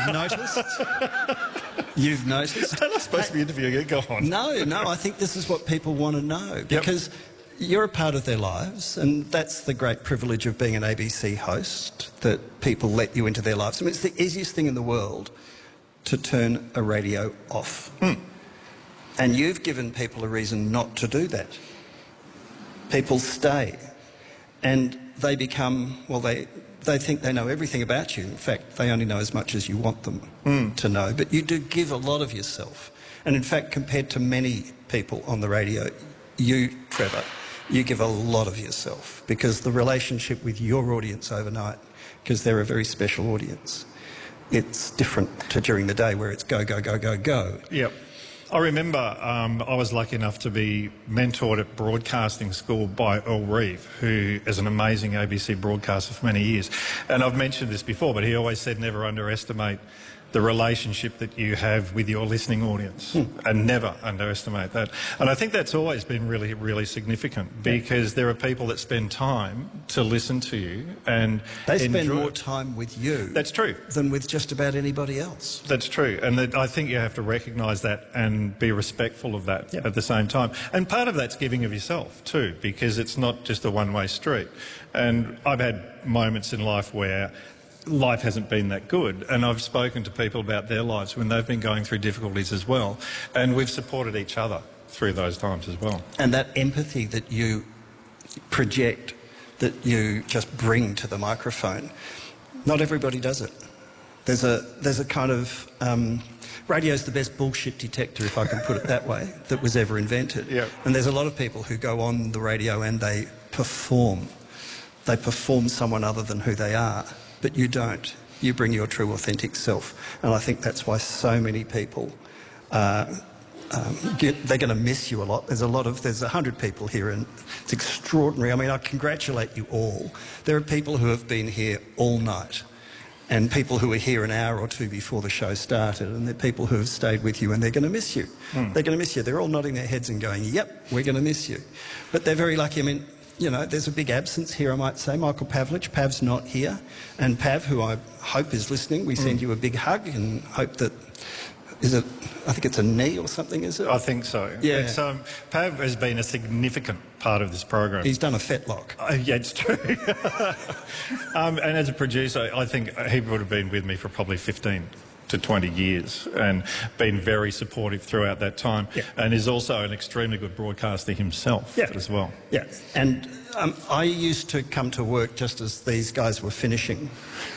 you've noticed. You've noticed. I'm not supposed to be interviewing you. Go on. No, I think this is what people want to know, because you're a part of their lives, and that's the great privilege of being an ABC host, that people let you into their lives. I mean, it's the easiest thing in the world to turn a radio off. And you've given people a reason not to do that. People stay, and they become, well, they think they know everything about you. In fact, they only know as much as you want them to know. But you do give a lot of yourself. And in fact, compared to many people on the radio, you, Trevor, you give a lot of yourself, because the relationship with your audience overnight, because they're a very special audience, it's different to during the day where it's go, go, go, go, go. Yep. I remember I was lucky enough to be mentored at broadcasting school by Earl Reeve, who is an amazing ABC broadcaster for many years. And I've mentioned this before, but he always said never underestimate the relationship that you have with your listening audience, and never underestimate that. And I think that's always been really, really significant, because there are people that spend time to listen to you and they spend more time with you. That's true. Than with just about anybody else. That's true. And I think you have to recognise that and be respectful of that at the same time. And part of that's giving of yourself too, because it's not just a one-way street. And I've had moments in life where life hasn't been that good, and I've spoken to people about their lives when they've been going through difficulties as well, and we've supported each other through those times as well. And that empathy that you project, that you just bring to the microphone, not everybody does it. There's a kind of radio's the best bullshit detector, if I can put it that way, that was ever invented. Yep. And there's a lot of people who go on the radio and they perform. They perform someone other than who they are. But you don't. You bring your true, authentic self. And I think that's why so many people, they're going to miss you a lot. There's 100 people here, and it's extraordinary. I mean, I congratulate you all. There are people who have been here all night, and people who were here an hour or two before the show started, and there are people who have stayed with you, and they're going to miss you. They're going to miss you. They're all nodding their heads and going, yep, we're going to miss you. But they're very lucky. I mean, you know, there's a big absence here, I might say. Michael Pavlich, Pav's not here. And Pav, who I hope is listening, we send you a big hug and hope that, I think it's a knee or something, is it? I think so. Yeah. It's, Pav has been a significant part of this program. He's done a fetlock. Yeah, it's true. And as a producer, I think he would have been with me for probably 15 to 20 years and been very supportive throughout that time, and is also an extremely good broadcaster himself as well. Yeah, and I used to come to work just as these guys were finishing.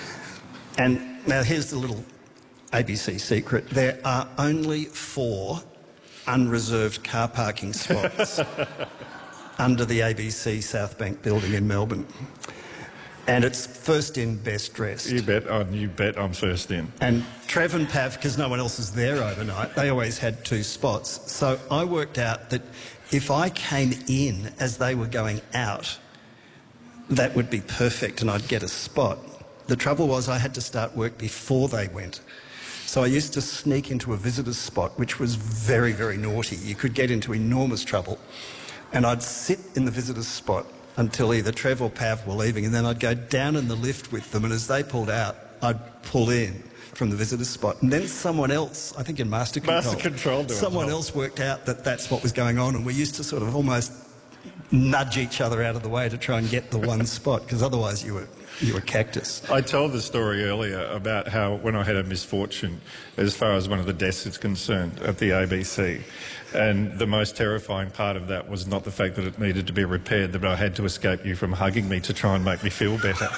And now here's the little ABC secret. There are only 4 unreserved car parking spots under the ABC South Bank building in Melbourne. And it's first in, best dressed. You bet I'm first in. And Trev and Pav, because no one else is there overnight, they always had 2 spots. So I worked out that if I came in as they were going out, that would be perfect and I'd get a spot. The trouble was I had to start work before they went. So I used to sneak into a visitor's spot, which was very, very naughty. You could get into enormous trouble. And I'd sit in the visitor's spot until either Trev or Pav were leaving, and then I'd go down in the lift with them, and as they pulled out, I'd pull in from the visitor's spot. And then someone else, I think in Master Control, someone else worked out that that's what was going on, and we used to sort of almost nudge each other out of the way to try and get the one spot, because otherwise you were cactus. I told the story earlier about how when I had a misfortune as far as one of the desks is concerned at the ABC, and the most terrifying part of that was not the fact that it needed to be repaired, but I had to escape you from hugging me to try and make me feel better.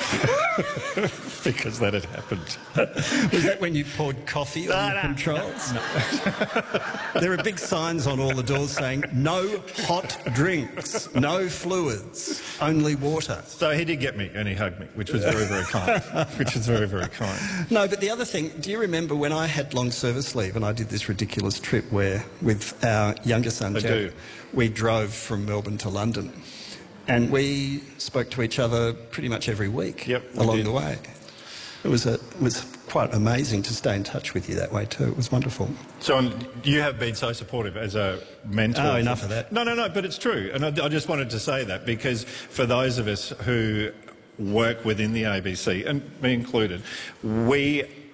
Because that had happened. Was that when you poured coffee on the controls? No. There are big signs on all the doors saying, no hot drinks, no fluids, only water. So he did get me and he hugged me, which was very, very kind. Which was very, very kind. No, but the other thing, do you remember when I had long service leave and I did this ridiculous trip where, with our younger son, Jack, we drove from Melbourne to London? And we spoke to each other pretty much every week along the way. It was quite amazing to stay in touch with you that way too. It was wonderful. So you have been so supportive as a mentor. Oh, enough of that. No, but it's true. And I just wanted to say that because for those of us who work within the ABC, and me included, we